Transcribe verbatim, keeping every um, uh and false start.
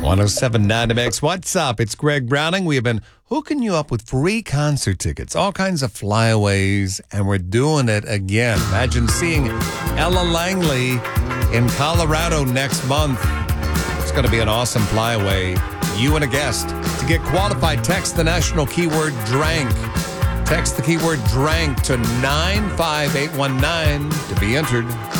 one oh seven point nine X. What's up? It's Greg Browning. We have been hooking you up with free concert tickets, all kinds of flyaways, and we're doing it again. Imagine seeing Ella Langley in Colorado next month. It's going to be an awesome flyaway. You and a guest. To get qualified, text the national keyword DRANK. Text the keyword DRANK to nine five eight one nine to be entered.